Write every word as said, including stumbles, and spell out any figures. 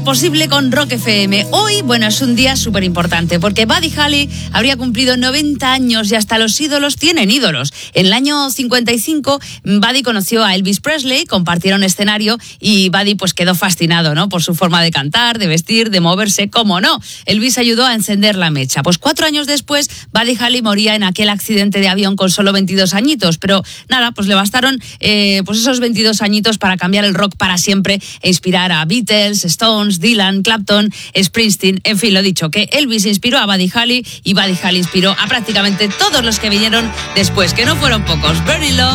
posible con Rock F M. Hoy, bueno, es un día súper importante porque Buddy Holly habría cumplido noventa años y hasta los ídolos tienen ídolos. En el año cincuenta y cinco, Buddy conoció a Elvis Presley, compartieron escenario y Buddy pues quedó fascinado, ¿no? Por su forma de cantar, de vestir, de moverse, cómo no. Elvis ayudó a encender la mecha. Pues cuatro años después, Buddy Holly moría en aquel accidente de avión con solo veintidós añitos, pero nada, pues le bastaron eh, pues esos veintidós añitos para cambiar el rock para siempre e inspirar a Beatles, Stones, Dylan, Clapton, Springsteen, en fin, lo dicho, que Elvis inspiró a Buddy Holly y Buddy Holly inspiró a prácticamente todos los que vinieron después, que no fueron pocos. Burning Love.